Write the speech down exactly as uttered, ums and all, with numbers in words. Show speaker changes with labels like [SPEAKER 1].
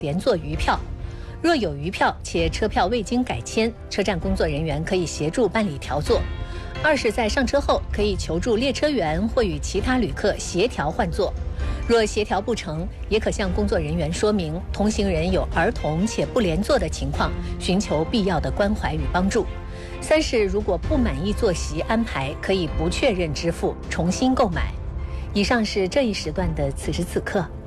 [SPEAKER 1] 连坐余票。若有余票且车票未经改签，车站工作人员可以协助办理调座。二是在上车后可以求助列车员或与其他旅客协调换座。若协调不成，也可向工作人员说明同行人有儿童且不连坐的情况，寻求必要的关怀与帮助。三是如果不满意坐席安排，可以不确认支付，重新购买。以上是这一时段的此时此刻。